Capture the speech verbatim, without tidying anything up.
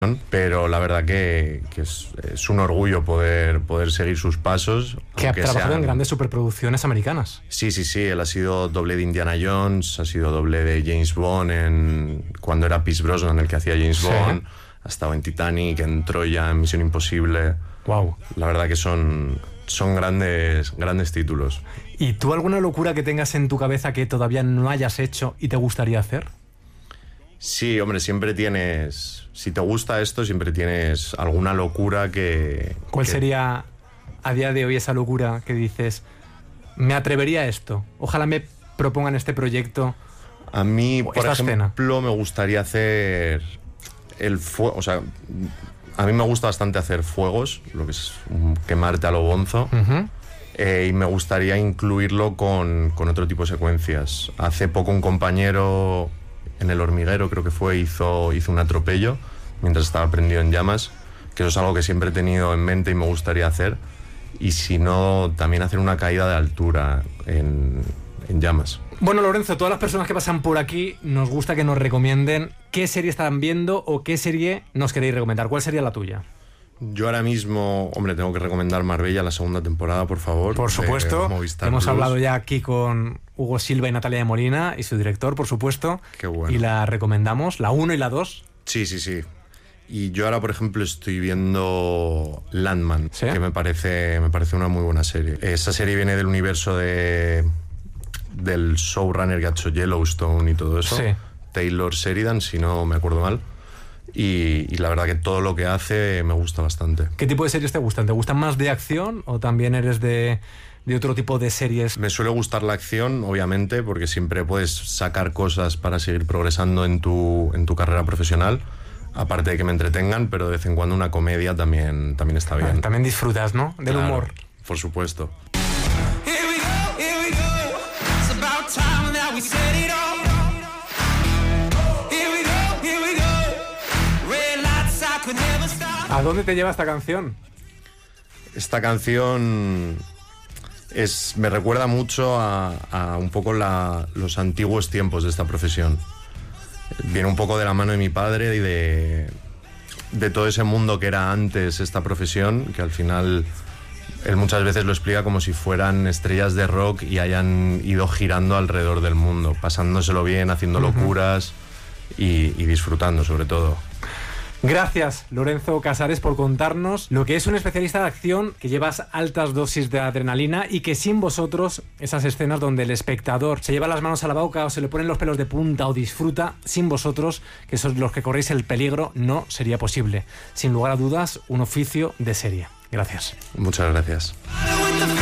pero la verdad que, que es, es un orgullo poder, poder seguir sus pasos. Que ha trabajado sean... en grandes superproducciones americanas. Sí, sí, sí, él ha sido doble de Indiana Jones, ha sido doble de James Bond en, cuando era Pierce Brosnan el que hacía James sí. Bond, ha estado en Titanic, en Troya, en Misión Imposible. Wow. La verdad que son, son grandes, grandes títulos. ¿Y tú alguna locura que tengas en tu cabeza que todavía no hayas hecho y te gustaría hacer? Sí, hombre, siempre tienes... Si te gusta esto, siempre tienes alguna locura que... ¿Cuál que... sería a día de hoy esa locura que dices, me atrevería a esto? Ojalá me propongan este proyecto. A mí, por ejemplo, escena. me gustaría hacer el fuego... O sea, a mí me gusta bastante hacer fuegos, lo que es quemarte a lo bonzo. Uh-huh. Eh, y me gustaría incluirlo con, con otro tipo de secuencias. Hace poco un compañero... en El Hormiguero, creo que fue, hizo, hizo un atropello mientras estaba prendido en llamas, que eso es algo que siempre he tenido en mente y me gustaría hacer. Y si no, también hacer una caída de altura en, en llamas. Bueno, Lorenzo, todas las personas que pasan por aquí nos gusta que nos recomienden qué serie están viendo o qué serie nos queréis recomendar. ¿Cuál sería la tuya? Yo ahora mismo, hombre, tengo que recomendar Marbella, la segunda temporada, por favor. Por supuesto. Movistar Hemos Plus. hablado ya aquí con Hugo Silva y Natalia de Molina y su director, por supuesto. Qué bueno. Y la recomendamos, la uno y la dos. Sí, sí, sí. Y yo ahora, por ejemplo, estoy viendo Landman, ¿sí? que me parece, me parece una muy buena serie. Esa serie viene del universo de del showrunner que ha hecho Yellowstone y todo eso. Sí. Taylor Sheridan, si no me acuerdo mal. Y, y la verdad que todo lo que hace me gusta bastante. ¿Qué tipo de series te gustan? ¿Te gustan más de acción o también eres de, de otro tipo de series? Me suele gustar la acción, obviamente, porque siempre puedes sacar cosas para seguir progresando en tu, en tu carrera profesional, aparte de que me entretengan, pero de vez en cuando una comedia también, también está bien. Ah, también disfrutas, ¿no? Del claro, humor. Por supuesto. ¿A dónde te lleva esta canción? Esta canción es, me recuerda mucho a, a un poco la, los antiguos tiempos de esta profesión. Viene un poco de la mano de mi padre y de, de todo ese mundo que era antes esta profesión, que al final él muchas veces lo explica como si fueran estrellas de rock y hayan ido girando alrededor del mundo, pasándoselo bien, haciendo uh-huh. locuras y, y disfrutando sobre todo. Gracias, Lorenzo Casares, por contarnos lo que es un especialista de acción, que llevas altas dosis de adrenalina y que sin vosotros, esas escenas donde el espectador se lleva las manos a la boca o se le ponen los pelos de punta o disfruta, sin vosotros, que sois los que corréis el peligro, no sería posible. Sin lugar a dudas, un oficio de serie. Gracias. Muchas gracias.